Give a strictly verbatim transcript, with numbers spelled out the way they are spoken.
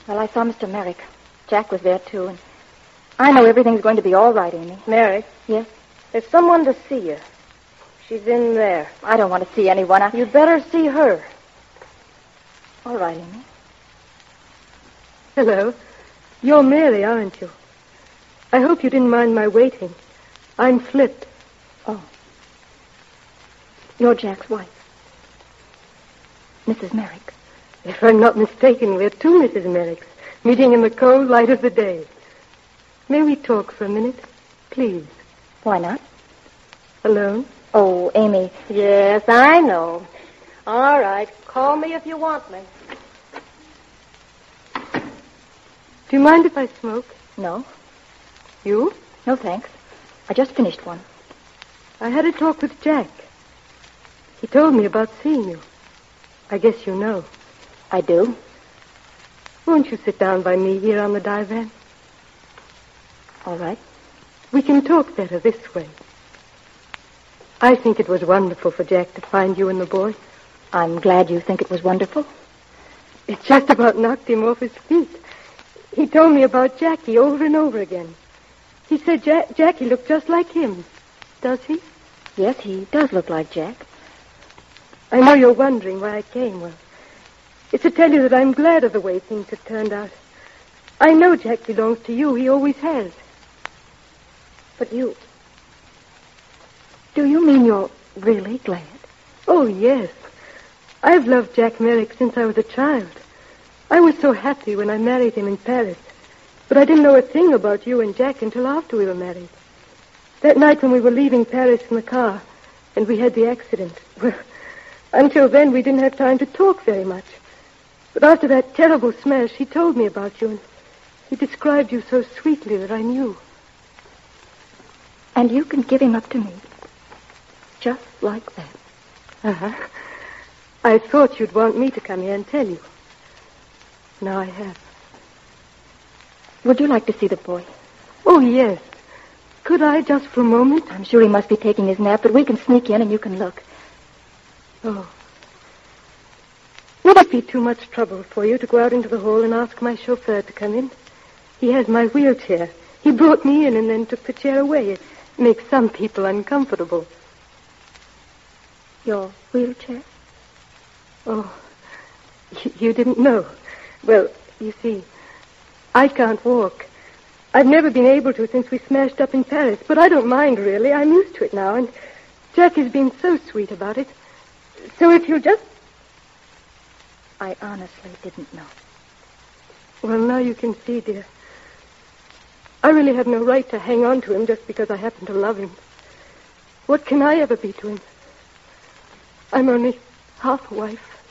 Well, I saw Mister Merrick. Jack was there, too, and I know everything's going to be all right, Amy. Mary? Yes? There's someone to see you. She's in there. I don't want to see anyone. I... You'd better see her. All right, Amy. Hello. You're Mary, aren't you? I hope you didn't mind my waiting. I'm Flip. Oh. You're Jack's wife. Missus Merrick. If I'm not mistaken, we're two Missus Merricks, meeting in the cold light of the day. May we talk for a minute, please? Why not? Alone? Oh, Amy. Yes, I know. All right. Call me if you want me. Do you mind if I smoke? No. You? No, thanks. I just finished one. I had a talk with Jack. He told me about seeing you. I guess you know. I do. Won't you sit down by me here on the divan? All right. We can talk better this way. I think it was wonderful for Jack to find you and the boy. I'm glad you think it was wonderful. It just about knocked him off his feet. He told me about Jackie over and over again. He said ja- Jackie looked just like him. Does he? Yes, he does look like Jack. I know you're wondering why I came. Well, it's to tell you that I'm glad of the way things have turned out. I know Jack belongs to you. He always has. But you... Do you mean you're really glad? Oh, yes. I've loved Jack Merrick since I was a child. I was so happy when I married him in Paris. But I didn't know a thing about you and Jack until after we were married. That night when we were leaving Paris in the car, and we had the accident. Well, until then, we didn't have time to talk very much. But after that terrible smash, he told me about you, and he described you so sweetly that I knew. And you can give him up to me. Just like that. Uh-huh. I thought you'd want me to come here and tell you. Now I have. Would you like to see the boy? Oh, yes. Could I, just for a moment? I'm sure he must be taking his nap, but we can sneak in and you can look. Oh. Would it be too much trouble for you to go out into the hall and ask my chauffeur to come in? He has my wheelchair. He brought me in and then took the chair away. It makes some people uncomfortable. Your wheelchair? Oh, you, you didn't know. Well, you see, I can't walk. I've never been able to since we smashed up in Paris, but I don't mind, really. I'm used to it now, and Jack has been so sweet about it. So if you'll just... I honestly didn't know. Well, now you can see, dear. I really have no right to hang on to him just because I happen to love him. What can I ever be to him? I'm only half a wife.